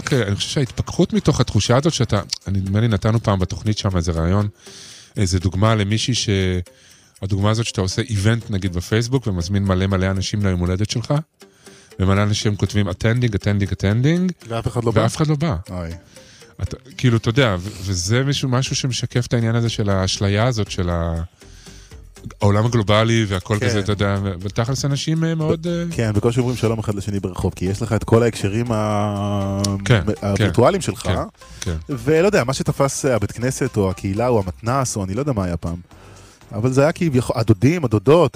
רק, אני חושב שההתפכחות מתוך התחושה הזאת שאתה, נדמה לי נתנו פעם בתוכנית שם איזה רעיון, איזה דוגמה למישהי הדוגמה הזאת שאתה עושה איבנט נגיד בפייסבוק, ומזמין מלא אנשים ליום הולדת שלך, ומלא אנשים כותבים attending, ואף אחד לא בא. כאילו, אתה יודע, וזה משהו שמשקף את העניין הזה של האשליה הזאת, של העולם הגלובלי והכל כזה, אתה יודע, ותכלס אנשים מאוד... כן, בכל שאומרים שלום אחד לשני ברחוב, כי יש לך את כל ההקשרים הווירטואליים שלך, ולא יודע, מה שתפס הבית כנסת, או הקהילה, או המתנס, או אני לא יודע מה היה פעם, אבל זה היה כי הדודים, הדודות,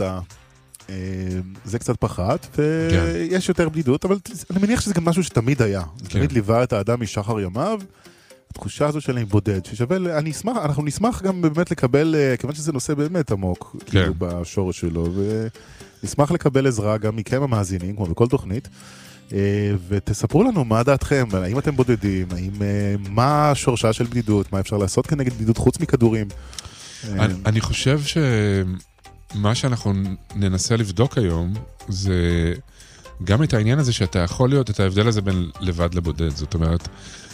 זה קצת פחת, ויש יותר בדידות, אבל אני מניח שזה גם משהו שתמיד היה. תמיד ליווה את האדם משחר ימיו, התחושה הזו שלהם בודד, ששווה, אנחנו נשמח גם באמת לקבל, כיוון שזה נושא באמת עמוק, כאילו בשורש שלו, ונשמח לקבל עזרה גם מכם המאזינים, כמו בכל תוכנית, ותספרו לנו מה דעתכם, האם אתם בודדים, מה השורשה של בדידות, מה אפשר לעשות כנגד בדידות חוץ מכדורים. אני חושב שמה שאנחנו ננסה לבדוק היום, זה גם את העניין הזה שאתה יכול להיות, את ההבדל הזה בין לבד לבודד, זאת אומרת,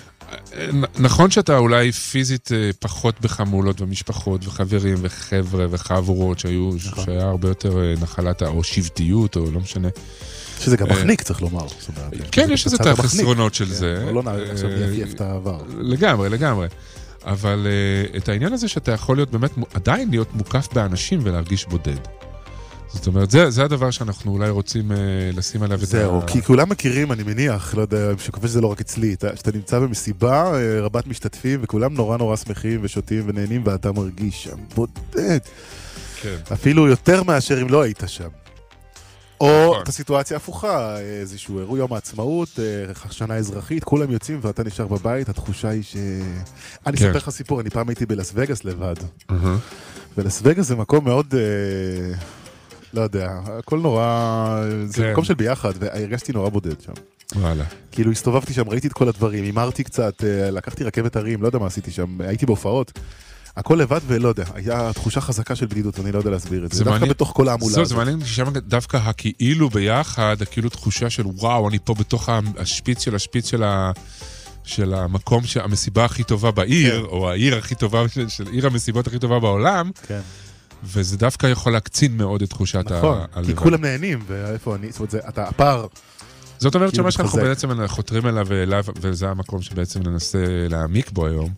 נכון שאתה אולי פיזית פחות בחמולות ומשפחות וחברים וחבר'ה וחבורות שהיה הרבה יותר נחלת או שבטיות או לא משנה. שזה גם מחניק צריך לומר. כן, יש איזה את החסרונות של זה. לא עכשיו יפייף את העבר. לגמרי. אבל את העניין הזה שאתה יכול להיות באמת עדיין להיות מוקף באנשים ולהרגיש בודד. זאת אומרת, זה הדבר שאנחנו אולי רוצים לשים עליו את זהו, כי כולם מכירים, אני מניח, לא יודע, שקופש זה לא רק אצלי, שאתה נמצא במסיבה, רבת משתתפים, וכולם נורא שמחים ושותים ונהנים, ואתה מרגיש שם בודד. כן. אפילו יותר מאשר אם לא היית שם. או את הסיטואציה הפוכה, איזשהו אירוע יום העצמאות, שנה אזרחית, כולם יוצאים ואתה נשאר בבית, התחושה היא אני אספר לך סיפור, אני פעם הייתי בלס וגאס לבד. ולס וגאס זה מקום מאוד... לא יודע, הכל נורא, זה מקום של ביחד, והרגשתי נורא בודד שם. וואלה. כאילו הסתובבתי שם, ראיתי את כל הדברים, אמרתי קצת, לקחתי רכבת הרים, לא יודע מה עשיתי שם, הייתי בהופעות, הכל לבד ולא יודע, היה תחושה חזקה של בדידות, ואני לא יודע להסביר את זה, דווקא בתוך כל העמולה הזאת. זה מעניין ששם דווקא הכאילו ביחד, הכאילו תחושה של וואו, אני פה בתוך השפיץ של המקום, המסיבה הכי טובה בעיר, או העיר הכי טובה, של עיר המסיבות הכי טובה בעולם. כן. וזה דווקא יכול להקצין מאוד את תחושת נכון, כי כולם נהנים, ואיפה אני, זאת אומרת, אתה הפער. זאת אומרת שמה שאנחנו בעצם חותרים אליו, וזה המקום שבעצם ננסה להעמיק בו היום,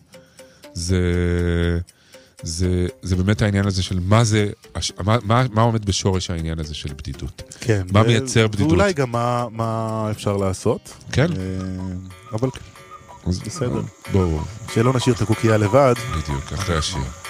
זה באמת העניין הזה של מה עומד בשורש העניין הזה של בדידות. כן. מה מייצר בדידות. ואולי גם מה אפשר לעשות. כן. אבל בסדר. בואו. שלא נשאיר את הקוקייה לבד. בדיוק, אחרי השיר.